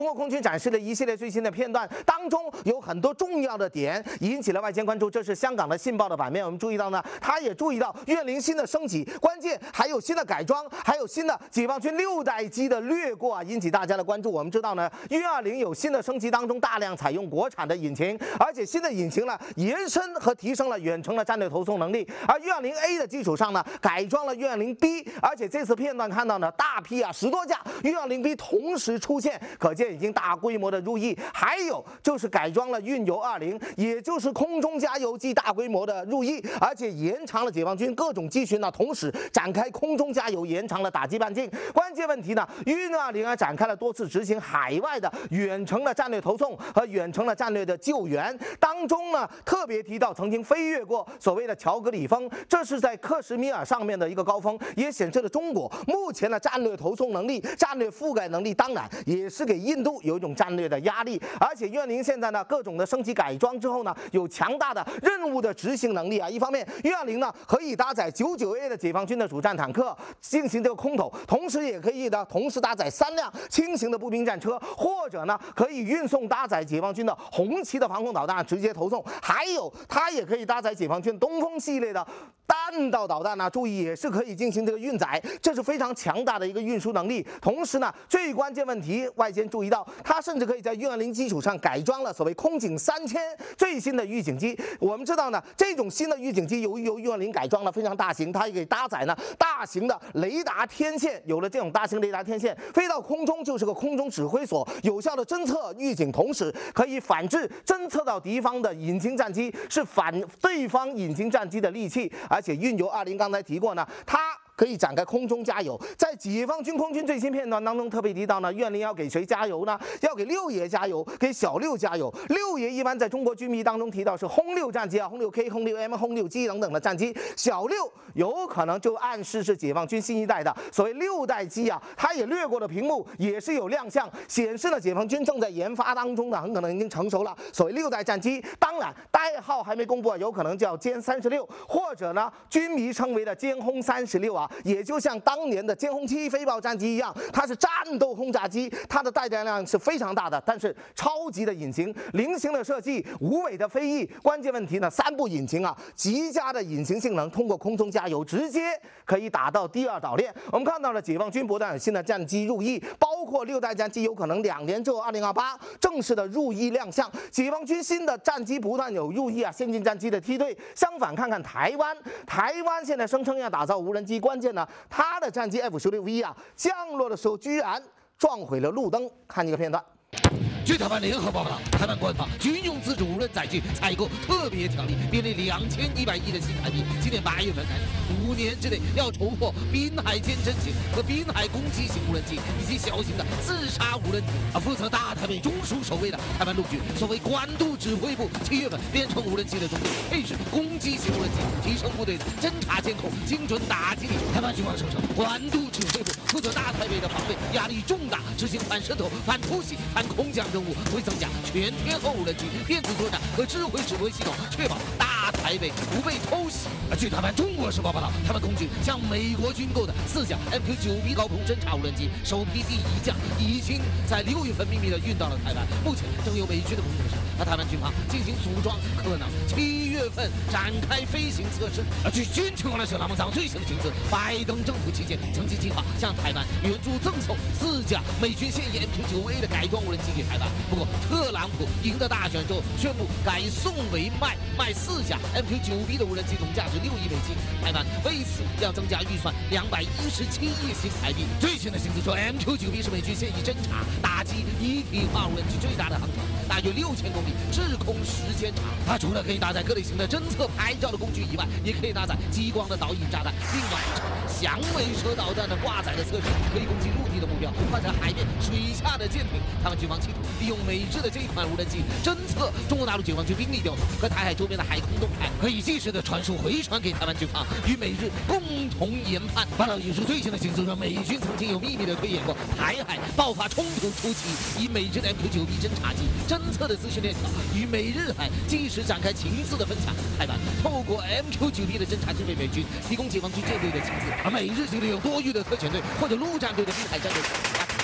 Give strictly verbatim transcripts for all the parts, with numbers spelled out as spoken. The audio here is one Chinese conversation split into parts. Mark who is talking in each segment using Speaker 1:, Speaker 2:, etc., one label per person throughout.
Speaker 1: 中国空军展示了一系列最新的片段，当中有很多重要的点引起了外界关注。这是香港的《信报》的版面，我们注意到呢，他也注意到运零新的升级，关键还有新的改装，还有新的解放军六代机的掠过啊，引起大家的关注。我们知道呢，运二零有新的升级，当中大量采用国产的引擎，而且新的引擎呢延伸和提升了远程的战略投送能力。而运二零 A 的基础上呢，改装了运二零 B， 而且这次片段看到呢，大批啊十多架运二零 B 同时出现，可见已经大规模的入役，还有就是改装了运油二零，也就是空中加油机大规模的入役，而且延长了解放军各种机群呢，同时展开空中加油，延长了打击半径。关键问题呢，运二零啊展开了多次执行海外的远程的战略投送和远程的战略的救援，当中呢特别提到曾经飞越过所谓的乔格里峰，这是在克什米尔上面的一个高峰，也显示了中国目前的战略投送能力、战略覆盖能力，当然也是给印度有一种战略的压力。而且运零现在呢各种的升级改装之后呢，有强大的任务的执行能力啊。一方面，运二零呢可以搭载九九 A 的解放军的主战坦克进行这个空投，同时也可以呢同时搭载三辆轻型的步兵战车，或者呢可以运送搭载解放军的红旗的防空导弹直接投送，还有它也可以搭载解放军东风系列的弹道导弹呢，注意也是可以进行这个运载，这是非常强大的一个运输能力。同时呢，最关键问题，外界注意到，它甚至可以在运二零基础上改装了所谓空警三千最新的预警机。我们知道呢，这种新的预警机由于由运二零改装了非常大型，它也给搭载呢大型的雷达天线，有了这种大型雷达天线，飞到空中就是个空中指挥所，有效的侦测预警，同时可以反制侦测到敌方的隐形战机，是反对方隐形战机的利器。而且运油二零刚才提过呢，它可以展开空中加油。在解放军空军最新片段当中特别提到呢，运二零要给谁加油呢？要给六爷加油，给小六加油。六爷一般在中国军迷当中提到是轰六战机啊，轰六 K、轰六 M、轰六 G 等等的战机，小六有可能就暗示是解放军新一代的所谓六代机啊。它也掠过了屏幕，也是有亮相，显示了解放军正在研发当中呢，很可能已经成熟了所谓六代战机。当然代号还没公布，有可能叫歼三十六，或者呢军迷称为的歼轰三十六啊。也就像当年的歼轰七飞豹战机一样，它是战斗轰炸机，它的带弹量是非常大的，但是超级的隐形、菱形的设计、无尾的飞翼，关键问题呢，三部引擎啊，极佳的隐形性能，通过空中加油，直接可以打到第二岛链。我们看到了解放军不断有新的战机入役，包括六代战机有可能两年之后，二零二八正式的入役亮相。解放军新的战机不断有入役啊，先进战机的梯队。相反，看看台湾，台湾现在声称要打造无人机，关键呢，它的战机 F 十六 V 啊，降落的时候居然撞毁了路灯。看这个片段。
Speaker 2: 据台湾联合报道，台湾官方军用自主无人载具采购特别条例编列两千一百亿的新台币，今年八月份开始，五年之内要筹获滨海舰阵型和滨海攻击型无人机以及小型的自杀无人机。啊，负责大台北中枢守卫的台湾陆军所谓官渡指挥部，七月份编成无人机的中队，配置攻击型无人机，提升部队的侦察监控、精准打击力。台湾军方声称，官渡指挥部负责大台北的防卫，压力重大，执行反渗透、反突袭、反空降任务，会增加全天候无人机、电子作战和智慧指挥系统，确保大台北不被偷袭。据台湾《中国时报》报道，台湾空军向美国军购的四架 M Q 九 B 高空侦察无人机，首批第一架已经在六月份秘密的运到了台湾，目前正由美军的工程师和台湾军方进行组装，可能七月份展开飞行测试。据军情网的小栏目上最新的情资，拜登政府期间曾经计划向台湾援助赠送四架美军现役 M Q 九 A 的改装无人机给台湾。不过，特朗普赢得大选之后，宣布改送为卖，卖四架 M Q 九 B 的无人机，总价值六亿美金。台湾为此要增加预算两百一十七亿新台币。最新的新资说 ，M Q 九 B 是美军现役侦察、打击一体化无人机最大的航程，大约六千公里，制空时间长。它除了可以搭载各类型的侦测、拍照的工具以外，也可以搭载激光的导引炸弹，并完成响尾蛇导弹的挂载的测试，可以攻击陆地的目标，或者海面、水下的舰艇。他们军方企图利用美制的这一款无人机侦测中国大陆解放军兵力调动和台海周边的海空动态，可以及时的传输回传给台湾军方，与美日共同研判。报道引述最新的情资说，美军曾经有秘密的推演过台海爆发冲突初期，以美制的 M Q 九 B 侦察机侦测的资讯链条，与美日海及时展开情资的分享。台湾透过 M Q 九 B 的侦察机为美军提供解放军舰队的情资，而美日军队有多余的特遣队或者陆战队的滨海战斗。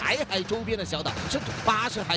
Speaker 2: 台海周边的小岛，甚至巴士海。